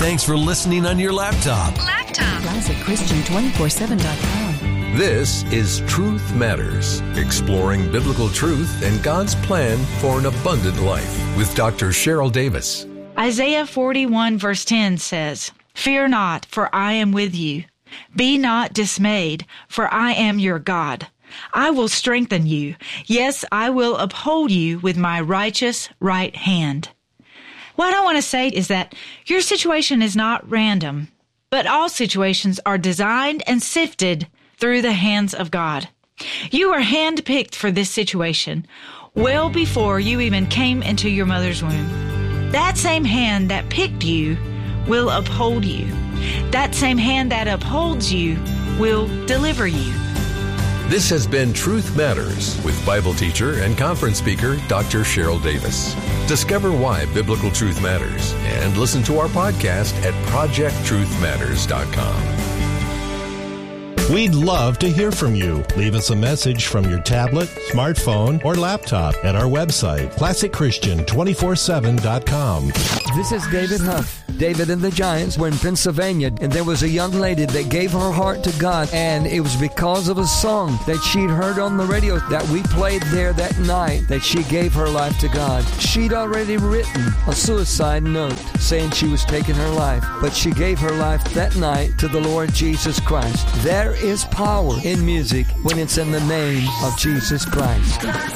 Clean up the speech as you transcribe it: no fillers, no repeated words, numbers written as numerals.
Thanks for listening on your laptop. ClassicChristian247.com. This is Truth Matters, exploring biblical truth and God's plan for an abundant life with Dr. Cheryl Davis. Isaiah 41 verse 10 says, "Fear not, for I am with you. Be not dismayed, for I am your God. I will strengthen you. Yes, I will uphold you with my righteous right hand." What I want to say is that your situation is not random, but all situations are designed and sifted through the hands of God. You were handpicked for this situation well before you even came into your mother's womb. That same hand that picked you will uphold you. That same hand that upholds you will deliver you. This has been Truth Matters with Bible teacher and conference speaker Dr. Cheryl Davis. Discover why biblical truth matters and listen to our podcast at projecttruthmatters.com. We'd love to hear from you. Leave us a message from your tablet, smartphone, or laptop at our website, ClassicChristian247.com. This is David Huff. David and the Giants were in Pennsylvania, and there was a young lady that gave her heart to God, and it was because of a song that she'd heard on the radio that we played there that night that she gave her life to God. She'd already written a suicide note saying she was taking her life, but she gave her life that night to the Lord Jesus Christ. There is power in music when it's in the name of Jesus Christ.